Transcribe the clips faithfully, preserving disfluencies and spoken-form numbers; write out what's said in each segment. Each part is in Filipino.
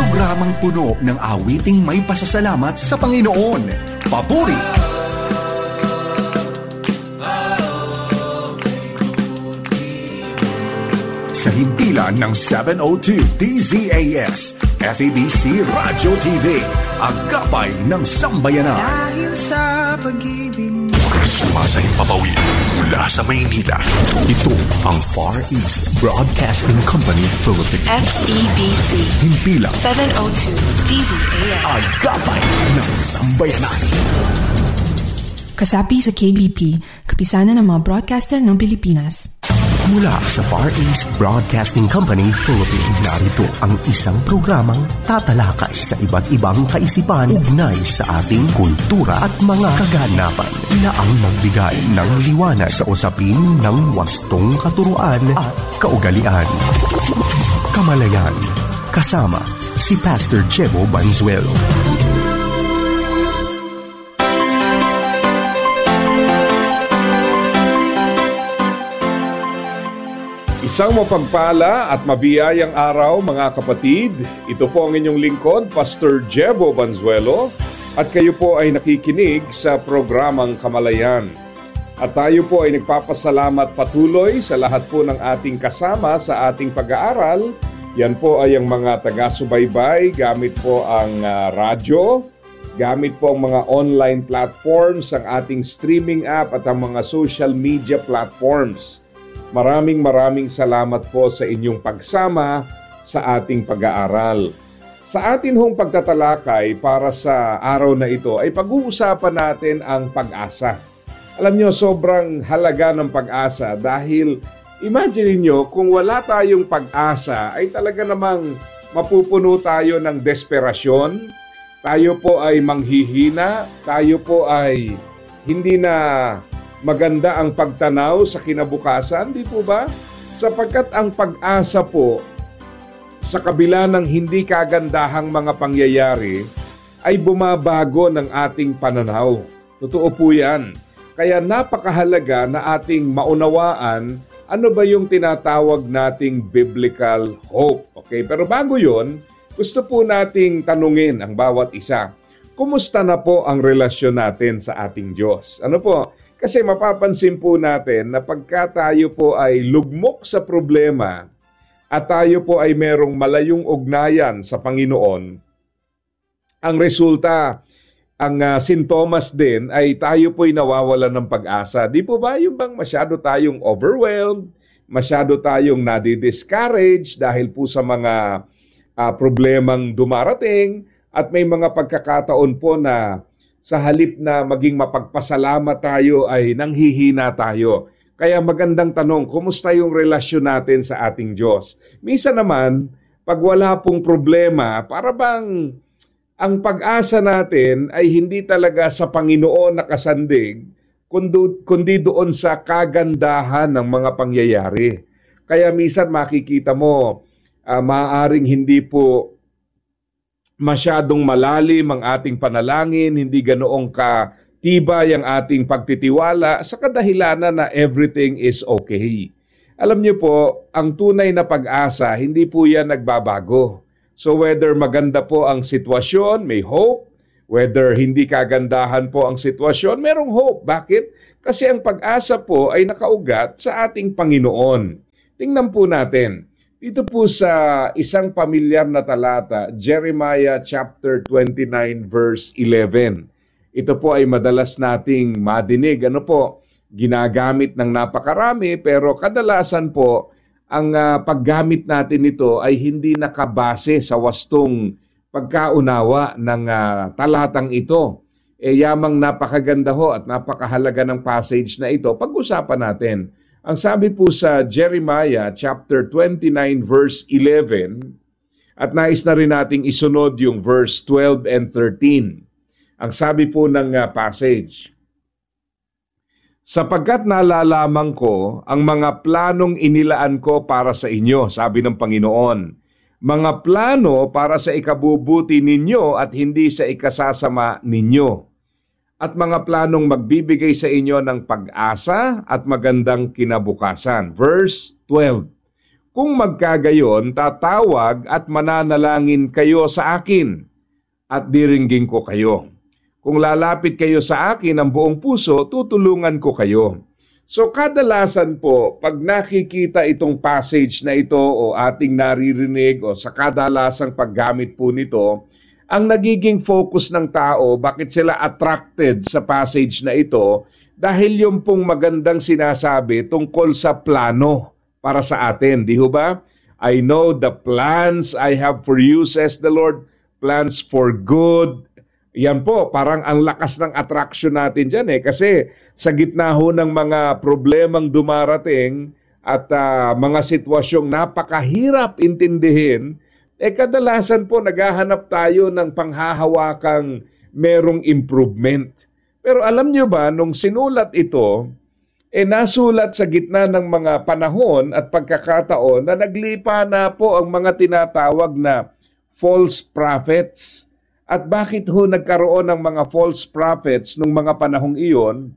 Programang puno ng awiting may pasasalamat sa Panginoon. Papuri! Sa himpilan ng seven oh two D Z A S, F A B C Radio T V, agapay ng sambayanan. Dahil sa pag-ibig mo. Sumasahing papawid mula sa Maynila. Ito ang Far East Broadcasting Company Philippines. F E B C. Himpilan seven oh two D Z A S. Agapay ng sambayanan. Kasapi sa K B P, kapisanan ng mga broadcaster ng Pilipinas. Mula sa Far East Broadcasting Company Philippines, narito ang isang programang tatalakay sa iba't ibang kaisipan ugnay sa ating kultura at mga kaganapan na ang magbigay ng liwanag sa usapin ng wastong katuruan at kaugalian. Kamalayan, kasama si Pastor Jebo Banzuelo. Isang mapagpala at mabiyayang araw mga kapatid. Ito po ang inyong lingkod, Pastor Jebo Banzuelo, at kayo po ay nakikinig sa programang Kamalayan. At tayo po ay nagpapasalamat patuloy sa lahat po ng ating kasama sa ating pag-aaral. Yan po ay ang mga taga-subaybay, gamit po ang uh, radyo, gamit po ang mga online platforms, ang ating streaming app at ang mga social media platforms. Maraming maraming salamat po sa inyong pagsama sa ating pag-aaral. Sa atin hong pagtatalakay para sa araw na ito ay pag-uusapan natin ang pag-asa. Alam nyo, sobrang halaga ng pag-asa dahil imagine niyo kung wala tayong pag-asa ay talaga namang mapupuno tayo ng desperasyon, tayo po ay manghihina, tayo po ay hindi na maganda ang pagtanaw sa kinabukasan, di po ba? Sapagkat ang pag-asa po, sa kabila ng hindi kagandahang mga pangyayari, ay bumabago ng ating pananaw. Totoo po yan. Kaya napakahalaga na ating maunawaan ano ba yung tinatawag nating biblical hope. Okay? Pero bago yon, gusto po nating tanungin ang bawat isa. Kumusta na po ang relasyon natin sa ating Diyos? Ano po? Kasi mapapansin po natin na pagka tayo po ay lugmok sa problema at tayo po ay merong malayong ugnayan sa Panginoon, ang resulta, ang uh, sintomas din ay tayo po ay nawawalan ng pag-asa. Di po ba yung bang masyado tayong overwhelmed, masyado tayong nadi-discourage dahil po sa mga uh, problemang dumarating at may mga pagkakataon po na sa halip na maging mapagpasalamat tayo ay nanghihina tayo. Kaya magandang tanong, kumusta yung relasyon natin sa ating Diyos? Minsan naman, pag wala pong problema, para bang ang pag-asa natin ay hindi talaga sa Panginoon nakasandig, kundi doon sa kagandahan ng mga pangyayari. Kaya minsan makikita mo, uh, maaaring hindi po masyadong malalim ang ating panalangin, hindi ganoong katibay ang ating pagtitiwala sa kadahilanan na everything is okay. Alam niyo po, ang tunay na pag-asa, hindi po yan nagbabago. So whether maganda po ang sitwasyon, may hope. Whether hindi kagandahan po ang sitwasyon, merong hope. Bakit? Kasi ang pag-asa po ay nakaugat sa ating Panginoon. Tingnan po natin. Dito po sa isang pamilyar na talata, Jeremiah chapter twenty-nine verse eleven. Ito po ay madalas nating madinig. Ano po? Ginagamit ng napakarami pero kadalasan po ang uh, paggamit natin nito ay hindi nakabase sa wastong pagkaunawa ng uh, talatang ito. E yamang napakaganda ho at napakahalaga ng passage na ito. Pag-usapan natin. Ang sabi po sa Jeremiah chapter twenty-nine verse eleven, at nais na rin nating isunod yung verse twelve and thirteen. Ang sabi po ng uh, passage, sapagkat nalalaman ko ang mga planong inilaan ko para sa inyo, sabi ng Panginoon, mga plano para sa ikabubuti ninyo at hindi sa ikasasama ninyo, at mga planong magbibigay sa inyo ng pag-asa at magandang kinabukasan. Verse twelve, Kung magkagayon, tatawag at mananalangin kayo sa akin at diringgin ko kayo. Kung lalapit kayo sa akin ng buong puso, tutulungan ko kayo. So kadalasan po, pag nakikita itong passage na ito o ating naririnig o sa kadalasang paggamit po nito, ang nagiging focus ng tao, bakit sila attracted sa passage na ito? Dahil yung pong magandang sinasabi tungkol sa plano para sa atin, di ho ba? I know the plans I have for you, says the Lord, plans for good. Yan po, parang ang lakas ng attraction natin dyan eh. Kasi sa gitna ho ng mga problemang dumarating at uh, mga sitwasyong napakahirap intindihin, eh kadalasan po naghahanap tayo ng panghahawakang merong improvement. Pero alam nyo ba, nung sinulat ito, eh nasulat sa gitna ng mga panahon at pagkakataon na naglipa na po ang mga tinatawag na false prophets. At bakit ho nagkaroon ng mga false prophets nung mga panahong iyon?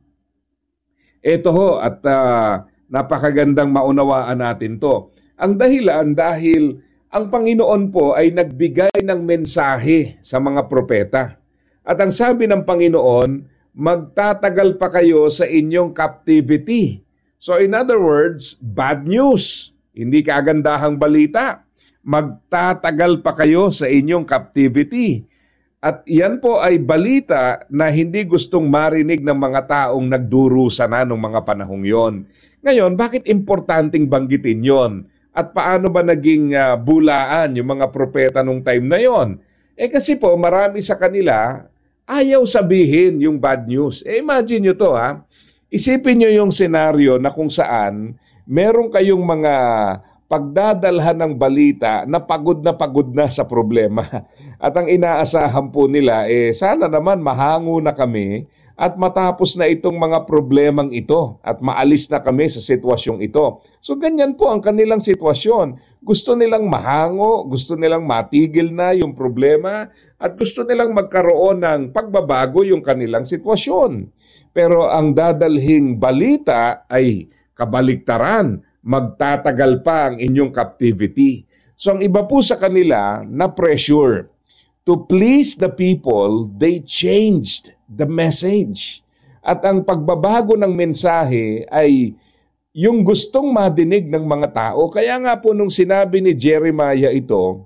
Ito ho, at uh, napakagandang maunawaan natin to. Ang dahilan dahil ang Panginoon po ay nagbigay ng mensahe sa mga propeta. At ang sabi ng Panginoon, magtatagal pa kayo sa inyong captivity. So in other words, bad news. Hindi kagandahang balita. Magtatagal pa kayo sa inyong captivity. At yan po ay balita na hindi gustong marinig ng mga taong nagdurusa na noong mga panahong yon. Ngayon, bakit importanteng banggitin yon? At paano ba naging uh, bulaan yung mga propeta nung time na yon? Eh kasi po, marami sa kanila ayaw sabihin yung bad news. Eh imagine nyo to ha. Isipin nyo yung senaryo na kung saan meron kayong mga pagdadalhan ng balita na pagod na pagod na sa problema. At ang inaasahan po nila, eh sana naman mahango na kami at matapos na itong mga problemang ito at maalis na kami sa sitwasyong ito. So ganyan po ang kanilang sitwasyon. Gusto nilang mahango, gusto nilang matigil na yung problema at gusto nilang magkaroon ng pagbabago yung kanilang sitwasyon. Pero ang dadalhing balita ay kabaliktaran. Magtatagal pa ang inyong captivity. So ang iba po sa kanila na pressure. To please the people, they changed the message. At ang pagbabago ng mensahe ay yung gustong madinig ng mga tao. Kaya nga po nung sinabi ni Jeremiah ito,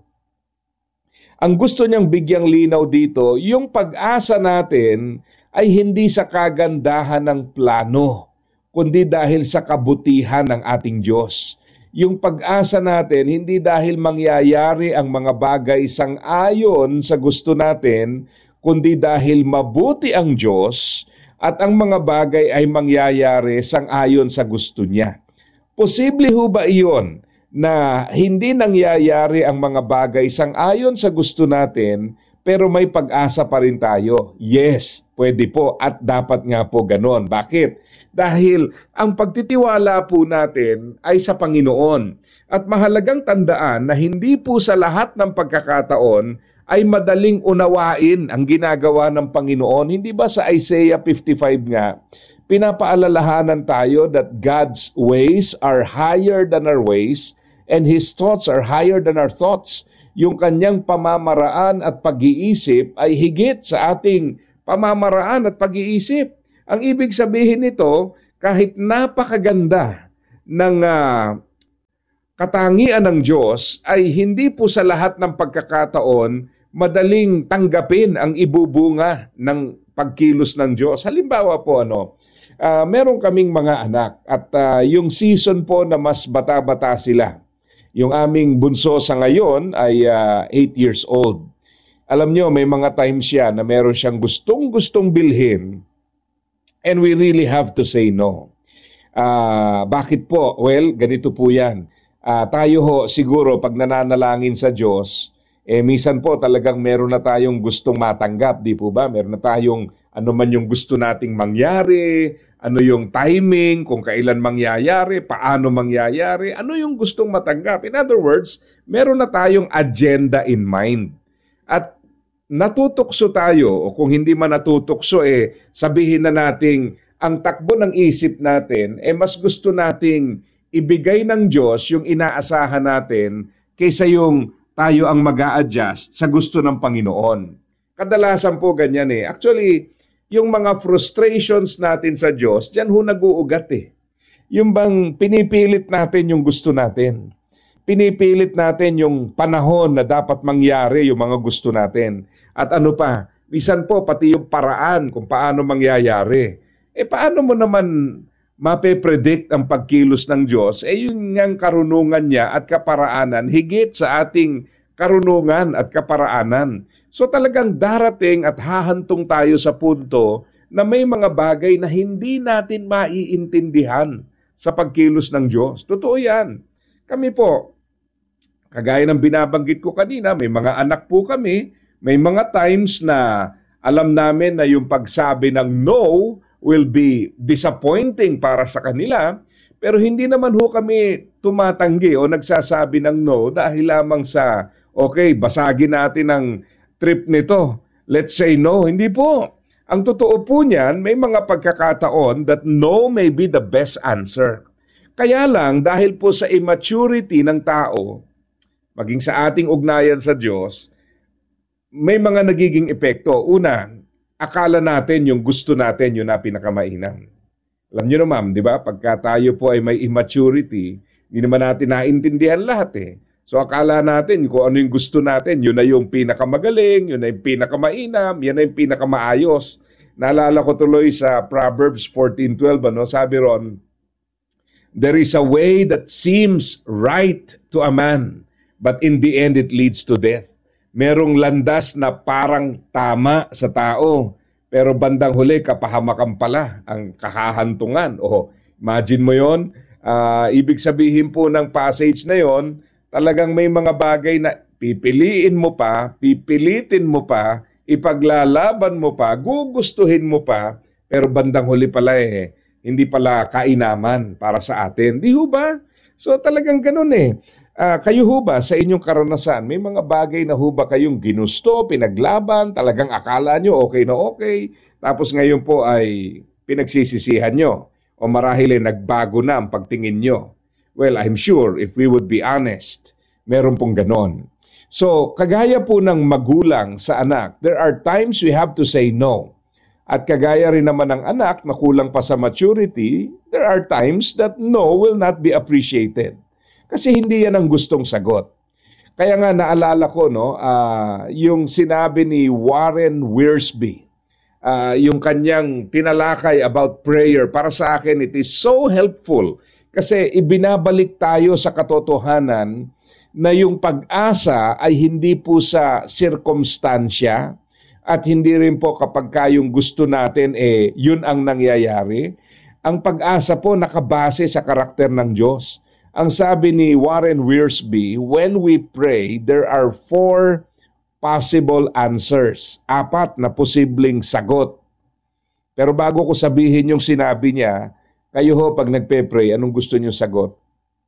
ang gusto niyang bigyang linaw dito, yung pag-asa natin ay hindi sa kagandahan ng plano, kundi dahil sa kabutihan ng ating Diyos. Yung pag-asa natin, hindi dahil mangyayari ang mga bagay sang-ayon sa gusto natin, kundi dahil mabuti ang Diyos at ang mga bagay ay mangyayari sang-ayon sa gusto niya. Posible ho ba iyon na hindi nangyayari ang mga bagay sang-ayon sa gusto natin, pero may pag-asa pa rin tayo? Yes, pwede po at dapat nga po ganon. Bakit? Dahil ang pagtitiwala po natin ay sa Panginoon. At mahalagang tandaan na hindi po sa lahat ng pagkakataon ay madaling unawain ang ginagawa ng Panginoon. Hindi ba sa Isaiah fifty-five nga, pinapaalalahanan tayo that God's ways are higher than our ways and His thoughts are higher than our thoughts. Yung kanyang pamamaraan at pag-iisip ay higit sa ating pamamaraan at pag-iisip. Ang ibig sabihin nito, kahit napakaganda ng uh, katangian ng Diyos, ay hindi po sa lahat ng pagkakataon madaling tanggapin ang ibubunga ng pagkilos ng Diyos. Halimbawa po, ano, uh, meron kaming mga anak at uh, yung season po na mas bata-bata sila. Yung aming bunso sa ngayon ay uh, eight years old. Alam nyo, may mga times siya na meron siyang gustong-gustong bilhin and we really have to say no. Uh, bakit po? Well, ganito po yan. Uh, tayo ho, siguro, pag nananalangin sa Diyos, eh, minsan po talagang meron na tayong gustong matanggap, di po ba? Meron na tayong ano man yung gusto nating mangyari, ano yung timing, kung kailan mangyayari, paano mangyayari, ano yung gustong matanggap. In other words, meron na tayong agenda in mind. At natutokso tayo, o kung hindi man natutokso, eh, sabihin na nating ang takbo ng isip natin, eh, mas gusto nating ibigay ng Diyos yung inaasahan natin kaysa yung tayo ang mag-a-adjust sa gusto ng Panginoon. Kadalasan po ganyan eh. Actually, yung mga frustrations natin sa Diyos, diyan ho nag-uugat eh. Yung bang pinipilit natin yung gusto natin. Pinipilit natin yung panahon na dapat mangyari yung mga gusto natin. At ano pa, minsan po pati yung paraan kung paano mangyayari. Eh paano mo naman mape-predict ang pagkilos ng Diyos? Eh yun ngang karunungan niya at kaparaanan higit sa ating karunungan at kaparaanan. So talagang darating at hahantong tayo sa punto na may mga bagay na hindi natin maiintindihan sa pagkilos ng Diyos. Totoo yan. Kami po, kagaya ng binabanggit ko kanina, may mga anak po kami, may mga times na alam namin na yung pagsabi ng no will be disappointing para sa kanila, pero hindi naman ho kami tumatanggi o nagsasabi ng no dahil lamang sa, okay, basagin natin ang trip nito. Let's say no. Hindi po. Ang totoo po niyan, may mga pagkakataon that no may be the best answer. Kaya lang, dahil po sa immaturity ng tao, maging sa ating ugnayan sa Diyos, may mga nagiging epekto. Una, akala natin yung gusto natin yun na pinakamainam. Alam nyo na ma'am, di ba? Pagka tayo po ay may immaturity, hindi naman natin naintindihan lahat eh. So akala natin kung ano yung gusto natin, yun na yung pinakamagaling, yun na yung pinakamainam, yan na yung pinakamaayos. Naalala ko tuloy sa Proverbs fourteen twelve, ano? Sabi ron, there is a way that seems right to a man, but in the end it leads to death. Merong landas na parang tama sa tao, pero bandang huli kapahamakan pala ang kahahantungan. O, imagine mo yon, uh, ibig sabihin po ng passage na yon, talagang may mga bagay na pipiliin mo pa, pipilitin mo pa, ipaglalaban mo pa, gugustuhin mo pa, pero bandang huli pala eh, hindi pala kainaman para sa atin. Di ho ba? So talagang ganun eh. Uh, kayo ho ba sa inyong karanasan, may mga bagay na ho ba kayong ginusto, pinaglaban, talagang akala nyo okay na okay, tapos ngayon po ay pinagsisisihan nyo, o marahil eh, nagbago na ang pagtingin nyo. Well, I'm sure if we would be honest, meron pong ganon. So, kagaya po ng magulang sa anak, there are times we have to say no. At kagaya rin naman ng anak na kulang pa sa maturity, there are times that no will not be appreciated. Kasi hindi yan ang gustong sagot. Kaya nga naalala ko, no, uh, yung sinabi ni Warren Wiersbe, uh, yung kanyang tinalakay about prayer, para sa akin it is so helpful. Kasi ibinabalik tayo sa katotohanan na yung pag-asa ay hindi po sa sirkumstansya at hindi rin po kapag kayong gusto natin, eh, yun ang nangyayari. Ang pag-asa po nakabase sa karakter ng Diyos. Ang sabi ni Warren Wiersbe, when we pray, there are four possible answers. Apat na posibleng sagot. Pero bago ko sabihin yung sinabi niya, kayo ho, pag nagpe-pray, anong gusto niyo sagot?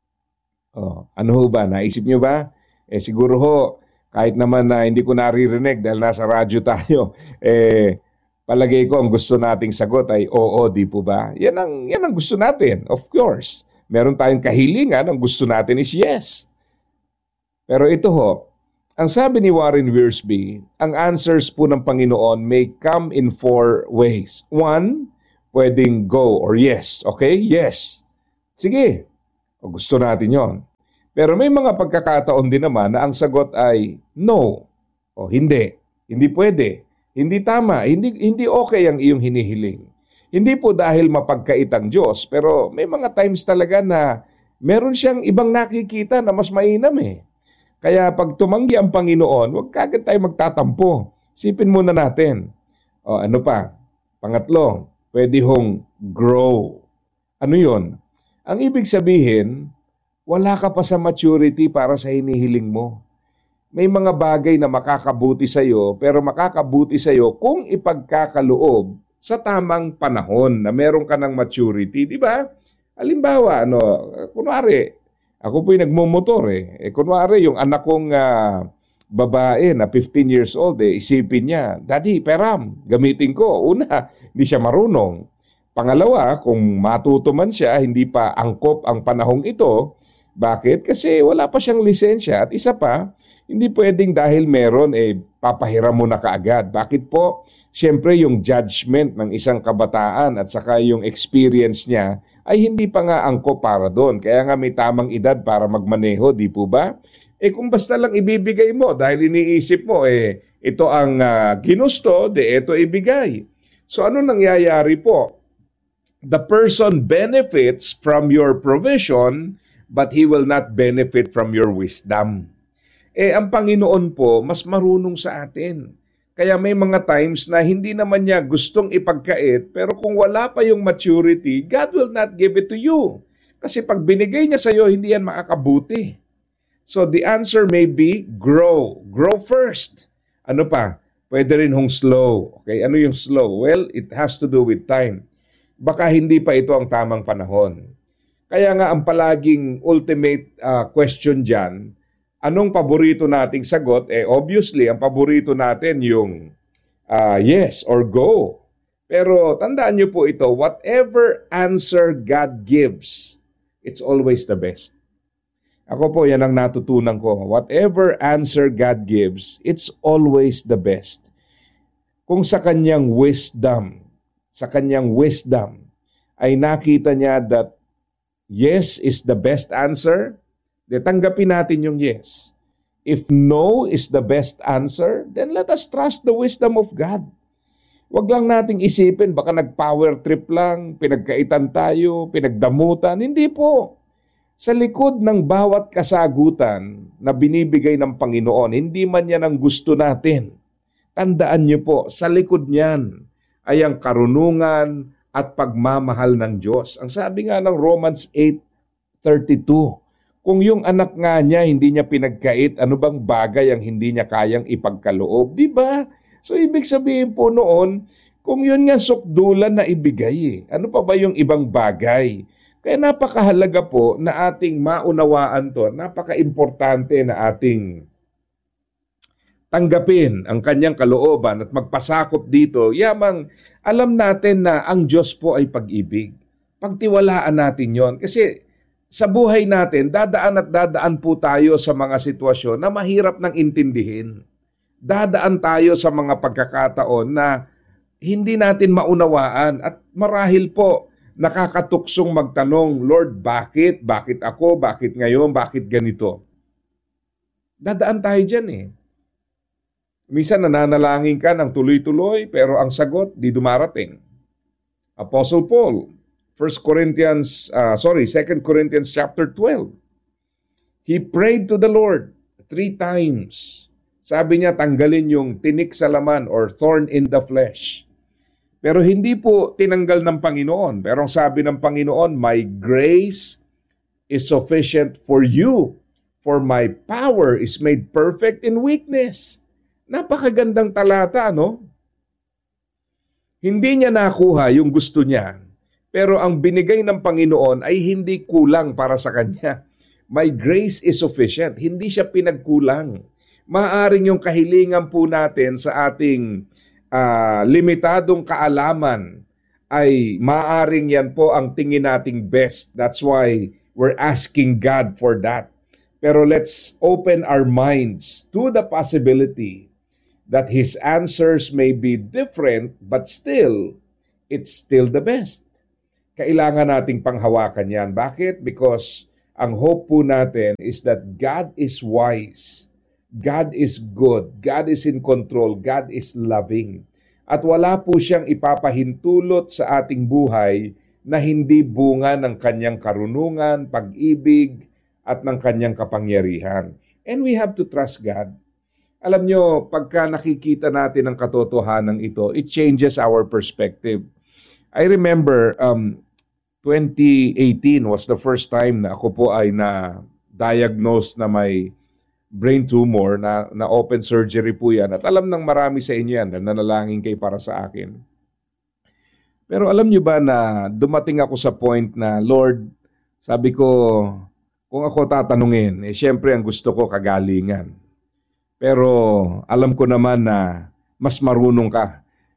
Oh, ano ho ba? Naisip niyo ba? Eh siguro ho, kahit naman na hindi ko naririnig dahil nasa radyo tayo, eh palagay ko ang gusto nating sagot ay oo, di po ba? Yan ang, yan ang gusto natin, of course. Meron tayong kahilingan, ang gusto natin is yes. Pero ito ho, ang sabi ni Warren Wiersbe, ang answers po ng Panginoon may come in four ways. One, pwedeng go or yes. Okay? Yes. Sige. O gusto natin yon. Pero may mga pagkakataon din naman na ang sagot ay no. O hindi. Hindi pwede. Hindi tama. Hindi, hindi okay ang iyong hinihiling. Hindi po dahil mapagkait ang Diyos, pero may mga times talaga na meron siyang ibang nakikita na mas mainam eh. Kaya pag tumanggi ang Panginoon, huwag kagad tayo magtatampo. Sipin muna natin. O ano pa? Pangatlo, pwede hong grow. Ano yon? Ang ibig sabihin, wala ka pa sa maturity para sa hinihiling mo. May mga bagay na makakabuti sa iyo, pero makakabuti sa iyo kung ipagkakaloob sa tamang panahon na meron ka ng maturity, di ba? Halimbawa, ano, kunwari, ako po'y nagmumotor eh. Eh kunwari, yung anak kong uh, babae na fifteen years old, eh, isipin niya, Daddy, peram, gamitin ko. Una, hindi siya marunong. Pangalawa, kung matuto man siya, hindi pa angkop ang panahong ito. Bakit? Kasi wala pa siyang lisensya. At isa pa, hindi pwedeng dahil meron, eh, papahiram mo na kaagad. Bakit po? Siyempre, yung judgment ng isang kabataan at saka yung experience niya ay hindi pa nga angkop para doon. Kaya nga may tamang edad para magmaneho, di po ba? Eh kung basta lang ibibigay mo dahil iniisip mo, eh, ito ang uh, ginusto, de ito ibigay. So ano nangyayari po? The person benefits from your provision, but he will not benefit from your wisdom. Eh, ang Panginoon po, mas marunong sa atin. Kaya may mga times na hindi naman niya gustong ipagkait, pero kung wala pa yung maturity, God will not give it to you. Kasi pag binigay niya sa iyo, hindi yan makakabuti. So the answer may be, grow. Grow first. Ano pa? Pwede rin hong slow. Okay, ano yung slow? Well, it has to do with time. Baka hindi pa ito ang tamang panahon. Kaya nga ang palaging ultimate uh, question dyan, anong paborito nating sagot? Eh obviously, ang paborito natin yung uh, yes or go. Pero tandaan niyo po ito, whatever answer God gives, it's always the best. Ako po, yan ang natutunan ko. Whatever answer God gives, it's always the best. Kung sa kanyang wisdom, sa kanyang wisdom, ay nakita niya that yes is the best answer, de tanggapin natin yung yes. If no is the best answer, then let us trust the wisdom of God. Huwag lang nating isipin, baka nag-power trip lang, pinagkaitan tayo, pinagdamutan. Hindi po. Sa likod ng bawat kasagutan na binibigay ng Panginoon, hindi man yan ang gusto natin. Tandaan niyo po, sa likod niyan ay ang karunungan at pagmamahal ng Diyos. Ang sabi nga ng Romans eight thirty-two, kung yung anak nga niya hindi niya pinagkait, ano bang bagay ang hindi niya kayang ipagkaloob? Di ba? So ibig sabihin po noon, kung yun nga sukdulan na ibigay, eh, ano pa ba yung ibang bagay? Kaya napakahalaga po na ating maunawaan to, napaka-importante na ating tanggapin ang kanyang kalooban at magpasakop dito, yamang alam natin na ang Diyos po ay pag-ibig. Pagtiwalaan natin yon. Kasi sa buhay natin, dadaan at dadaan po tayo sa mga sitwasyon na mahirap nang intindihin. Dadaan tayo sa mga pagkakataon na hindi natin maunawaan at marahil po nakakatuksong magtanong, Lord, bakit? Bakit ako? Bakit ngayon? Bakit ganito? Dadaan tayo dyan eh. Minsan nananalangin ka ng tuloy-tuloy pero ang sagot di dumarating. Apostle Paul, First Corinthians, uh, sorry, Second Corinthians chapter twelve. He prayed to the Lord three times. Sabi niya tanggalin yung tinik sa laman or thorn in the flesh. Pero hindi po tinanggal ng Panginoon. Pero ang sabi ng Panginoon, my grace is sufficient for you, for my power is made perfect in weakness. Napakagandang talata, no? Hindi niya nakuha yung gusto niya, pero ang binigay ng Panginoon ay hindi kulang para sa kanya. My grace is sufficient. Hindi siya pinagkulang. Maaring yung kahilingan po natin sa ating uh, limitadong kaalaman ay maaring yan po ang tingin nating best. That's why we're asking God for that. Pero let's open our minds to the possibility that His answers may be different, but still, it's still the best. Kailangan nating panghawakan yan. Bakit? Because ang hope po natin is that God is wise. God is good. God is in control. God is loving. At wala po siyang ipapahintulot sa ating buhay na hindi bunga ng kanyang karunungan, pag-ibig, at ng kanyang kapangyarihan. And we have to trust God. Alam nyo, pagka nakikita natin ang katotohanan ito, it changes our perspective. I remember um, twenty eighteen was the first time na ako po ay na-diagnose na may brain tumor, na, na open surgery po yan. At alam ng marami sa inyo yan, nanalangin kayo para sa akin. Pero alam nyo ba na dumating ako sa point na, Lord, sabi ko, kung ako tatanungin, eh syempre ang gusto ko kagalingan. Pero alam ko naman na mas marunong ka.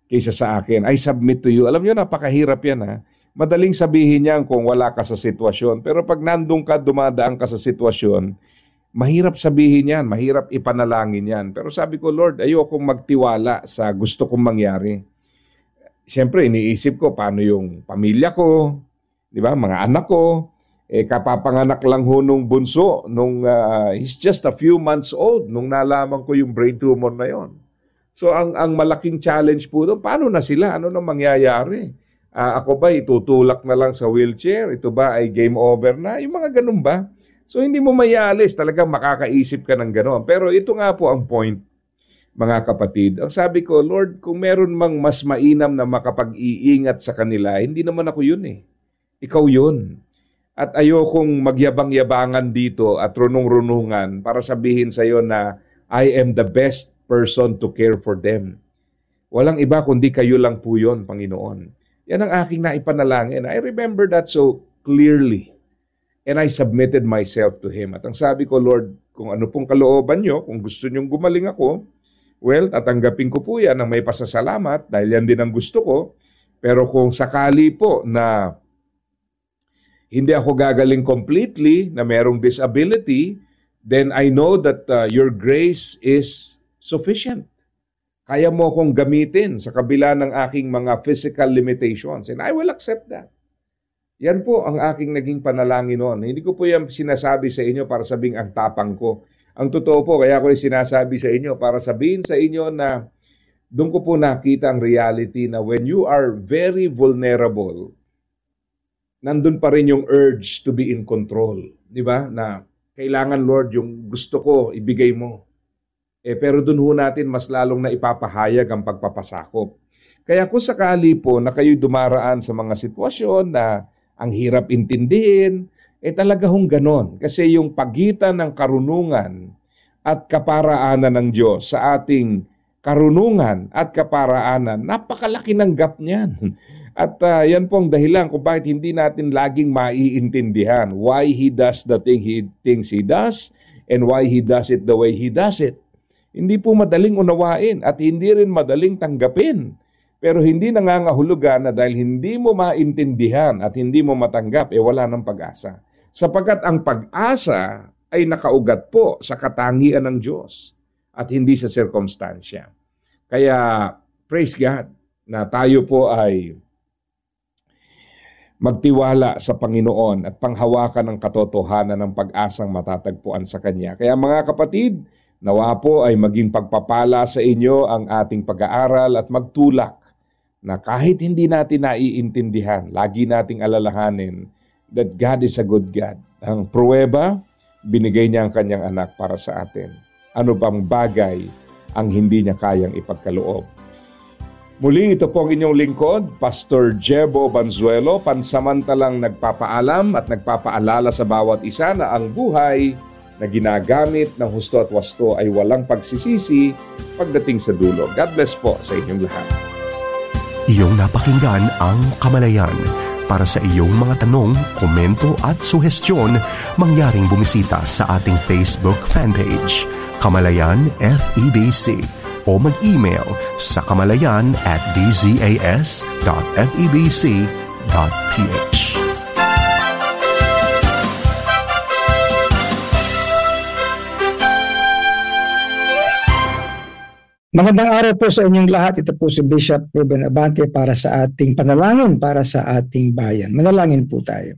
kaysa sa akin. I submit to you. Alam nyo, napakahirap yan ha. Madaling sabihin niyan kung wala ka sa sitwasyon. Pero pag nandun ka, dumadaan ka sa sitwasyon, mahirap sabihin yan, mahirap ipanalangin yan. Pero sabi ko, Lord, ayokong magtiwala sa gusto kong mangyari. Siyempre, iniisip ko, paano yung pamilya ko, di ba, mga anak ko, eh kapapanganak lang ho nung bunso, nung uh, he's just a few months old, nung nalaman ko yung brain tumor na yon. So, ang, ang malaking challenge po doon, paano na sila? Ano na mangyayari? Uh, ako ba, itutulak na lang sa wheelchair? Ito ba ay game over na? Yung mga ganun ba? So, hindi mo mayalis. Talagang makakaisip ka ng ganun. Pero ito nga po ang point, mga kapatid. Ang sabi ko, Lord, kung meron mang mas mainam na makapag-iingat sa kanila, hindi naman ako yun eh. Ikaw yun. At ayokong magyabang-yabangan dito at runong-runungan para sabihin sa iyo na I am the best person to care for them. Walang iba kundi kayo lang po yun, Panginoon. Yan ang aking naipanalangin. I remember that so clearly. And I submitted myself to Him. At ang sabi ko, Lord, kung ano pong kalooban nyo, kung gusto nyong gumaling ako, well, tatanggapin ko po yan ng may pasasalamat dahil yan din ang gusto ko. Pero kung sakali po na hindi ako gagaling completely, na merong disability, then I know that uh, your grace is sufficient. Kaya mo akong gamitin sa kabila ng aking mga physical limitations. And I will accept that. Yan po ang aking naging panalangin noon. Hindi ko po yan sinasabi sa inyo para sabing ang tapang ko. Ang totoo po, kaya ko yung sinasabi sa inyo para sabihin sa inyo na doon ko po nakita ang reality na when you are very vulnerable, nandun pa rin yung urge to be in control. Di ba? Na kailangan, Lord, yung gusto ko, ibigay mo. Eh, pero dun ho natin mas lalong na ipapahayag ang pagpapasakop. Kaya kung sakali po na kayo dumaraan sa mga sitwasyon na ang hirap intindihin, eh talaga hong ganon. Kasi yung pagitan ng karunungan at kaparaanan ng Diyos sa ating karunungan at kaparaanan, napakalaki ng gap niyan. At uh, yan po ang dahilan kung bakit hindi natin laging maiintindihan why He does the thing He thinks He does and why He does it the way He does it. Hindi po madaling unawain at hindi rin madaling tanggapin. Pero hindi nangangahulugan na dahil hindi mo maintindihan at hindi mo matanggap, eh wala ng pag-asa. Sapagkat ang pag-asa ay nakaugat po sa katangian ng Diyos at hindi sa sirkumstansya. Kaya, praise God, na tayo po ay magtiwala sa Panginoon at panghawakan ng katotohanan ng pag-asang matatagpuan sa Kanya. Kaya mga kapatid, nawa po ay maging pagpapala sa inyo ang ating pag-aaral at magtulak na kahit hindi natin naiintindihan, lagi nating alalahanin that God is a good God. Ang pruweba, binigay niya ang kanyang anak para sa atin. Ano bang bagay ang hindi niya kayang ipagkaloob? Muli, ito po ang inyong lingkod, Pastor Jebo Banzuelo, pansamantalang nagpapaalam at nagpapaalala sa bawat isa na ang buhay na ginagamit ng husto at wasto ay walang pagsisisi pagdating sa dulo. God bless po sa inyong lahat. Iyong napakinggan ang Kamalayan. Para sa iyong mga tanong, komento at suhestyon, mangyaring bumisita sa ating Facebook fanpage, Kamalayan F E B C, o mag-email sa kamalayan at d z a s dot f e b c dot p h. Magandang araw po sa inyong lahat. Ito po si Bishop Ruben Abante para sa ating panalangin para sa ating bayan. Manalangin po tayo.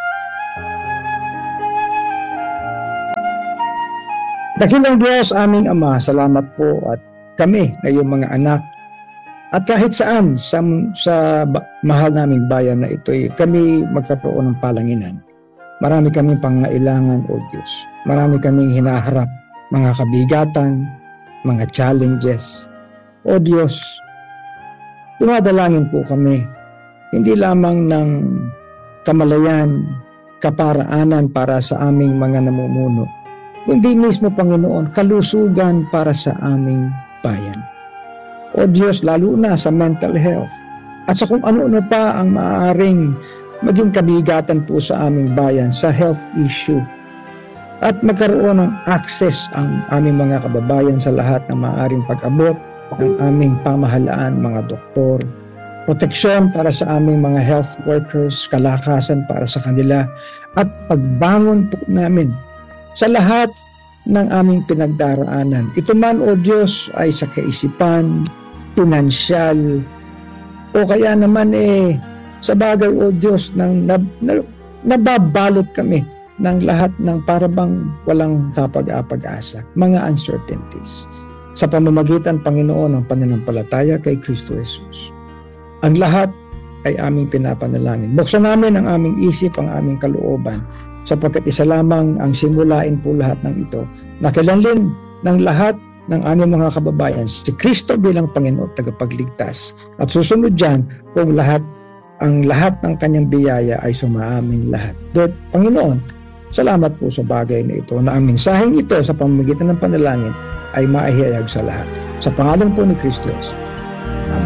Dakilang Diyos, aming Ama, salamat po at kami, ngayong mga anak, at kahit saan sa, sa mahal naming bayan na ito'y kami magkaroon ng palanginan. Marami kaming pangailangan, O Diyos. Marami kaming hinaharap, mga kabigatan, mga challenges. O Diyos, dumadalangin po kami, hindi lamang ng kamalayan, kaparaanan para sa aming mga namumuno, kundi mismo, Panginoon, kalusugan para sa aming bayan. O Diyos, lalo na sa mental health at sa kung ano-ano pa ang maaaring maging kabigatan po sa aming bayan sa health issue. At magkaroon ng access ang aming mga kababayan sa lahat ng maaaring pag-abot ng aming pamahalaan, mga doktor, proteksyon para sa aming mga health workers, kalakasan para sa kanila, at pagbangon po namin sa lahat ng aming pinagdaraanan. Ito man, O Diyos, ay sa kaisipan, pinansyal, o kaya naman eh, sa bagay, O Diyos, nang nab, nab, nababalot kami ng lahat ng parabang walang kapag-apag-asa, mga uncertainties. Sa pamamagitan, Panginoon, ng pananampalataya kay Kristo Jesus. Ang lahat ay aming pinapanalangin. Buksan namin ang aming isip, ang aming kalooban, sapagkat isa lamang ang simulain po lahat ng ito, na kilanlin ng lahat ng aming mga kababayan, si Kristo bilang Panginoon at tagapagligtas. At susunod dyan, kung lahat, ang lahat ng kanyang biyaya ay sumaamin lahat. Lord, Panginoon, salamat po sa bagay na ito, na ang mensaheng ito sa pamamagitan ng panalangin ay maihayag sa lahat. Sa pangalan po ni Kristo Jesus.